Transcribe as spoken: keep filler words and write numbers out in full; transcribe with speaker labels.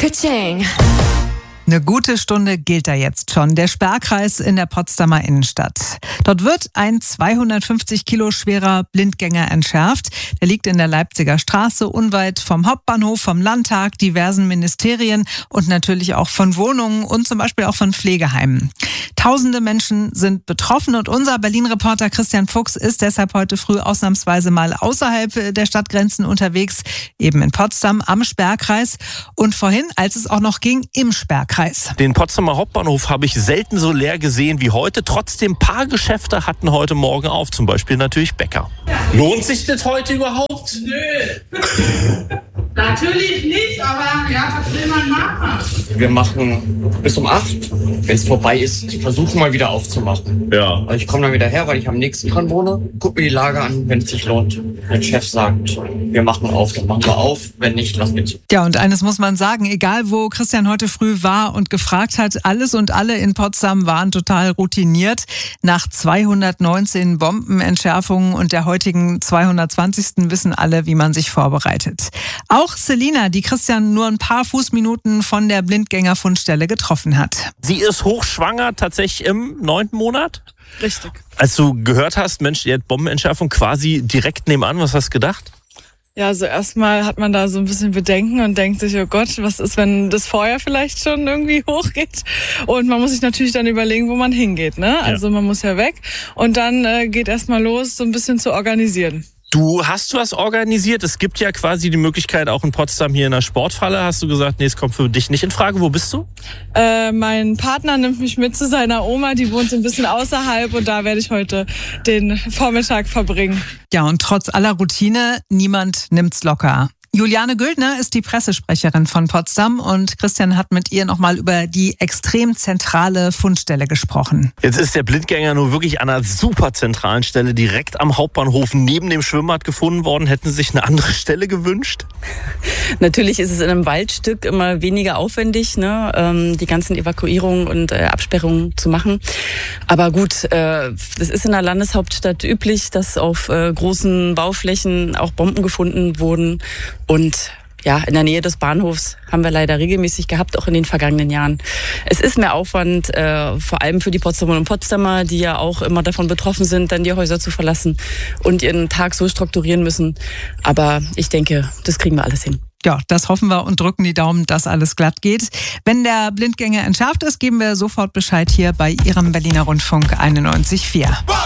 Speaker 1: Ka-ching.
Speaker 2: Eine gute Stunde gilt da jetzt schon. Der Sperrkreis in der Potsdamer Innenstadt. Dort wird ein zweihundertfünfzig Kilo schwerer Blindgänger entschärft. Der liegt in der Leipziger Straße, unweit vom Hauptbahnhof, vom Landtag, diversen Ministerien und natürlich auch von Wohnungen und zum Beispiel auch von Pflegeheimen. Tausende Menschen sind betroffen und unser Berlin-Reporter Christian Fuchs ist deshalb heute früh ausnahmsweise mal außerhalb der Stadtgrenzen unterwegs, eben in Potsdam am Sperrkreis und vorhin, als es auch noch ging, im Sperrkreis.
Speaker 3: Den Potsdamer Hauptbahnhof habe ich selten so leer gesehen wie heute. Trotzdem, ein paar Geschäfte hatten heute Morgen auf, zum Beispiel natürlich Bäcker. Lohnt sich das heute überhaupt?
Speaker 4: Nö. Natürlich nicht, aber ja, was will man machen?
Speaker 5: Wir machen bis um acht. Wenn es vorbei ist, versuchen wir wieder aufzumachen.
Speaker 3: Ja.
Speaker 5: Also ich komme dann wieder her, weil ich am nächsten dran wohne. Guck mir die Lage an, wenn es sich lohnt. Wenn der Chef sagt, wir machen auf, dann machen wir auf. Wenn nicht, lassen wir zu.
Speaker 2: Ja, und eines muss man sagen, egal wo Christian heute früh war und gefragt hat, alles und alle in Potsdam waren total routiniert. Nach zweihundertneunzehn Bombenentschärfungen und der heutigen zweihundertzwanzigsten wissen alle, wie man sich vorbereitet. Auch Selina, die Christian nur ein paar Fußminuten von der Blindgängerfundstelle getroffen hat.
Speaker 3: Sie ist hochschwanger, tatsächlich im neunten Monat?
Speaker 6: Richtig.
Speaker 3: Als du gehört hast, Mensch, die hat Bombenentschärfung quasi direkt nebenan, was hast du gedacht?
Speaker 6: Ja, also erstmal hat man da so ein bisschen Bedenken und denkt sich, oh Gott, was ist, wenn das Feuer vielleicht schon irgendwie hochgeht? Und man muss sich natürlich dann überlegen, wo man hingeht, ne? Also man muss ja weg und dann äh, geht erstmal los, so ein bisschen zu organisieren.
Speaker 3: Du hast was organisiert. Es gibt ja quasi die Möglichkeit, auch in Potsdam hier in der Sporthalle. Hast du gesagt, nee, es kommt für dich nicht in Frage. Wo bist du?
Speaker 6: Äh, mein Partner nimmt mich mit zu seiner Oma, die wohnt so ein bisschen außerhalb und da werde ich heute den Vormittag verbringen.
Speaker 2: Ja, und trotz aller Routine, niemand nimmt's locker. Juliane Güldner ist die Pressesprecherin von Potsdam und Christian hat mit ihr nochmal über die extrem zentrale Fundstelle gesprochen.
Speaker 3: Jetzt ist der Blindgänger nur wirklich an einer super zentralen Stelle direkt am Hauptbahnhof neben dem Schwimmbad gefunden worden. Hätten Sie sich eine andere Stelle gewünscht?
Speaker 7: Natürlich ist es in einem Waldstück immer weniger aufwendig, ne, ähm, die ganzen Evakuierungen und äh, Absperrungen zu machen. Aber gut, äh, das ist in der Landeshauptstadt üblich, dass auf äh, großen Bauflächen auch Bomben gefunden wurden. Und ja, in der Nähe des Bahnhofs haben wir leider regelmäßig gehabt, auch in den vergangenen Jahren. Es ist mehr Aufwand, äh, vor allem für die Potsdamerinnen und Potsdamer, die ja auch immer davon betroffen sind, dann die Häuser zu verlassen und ihren Tag so strukturieren müssen. Aber ich denke, das kriegen wir alles hin.
Speaker 2: Ja, das hoffen wir und drücken die Daumen, dass alles glatt geht. Wenn der Blindgänger entschärft ist, geben wir sofort Bescheid hier bei Ihrem Berliner Rundfunk einundneunzig Komma vier.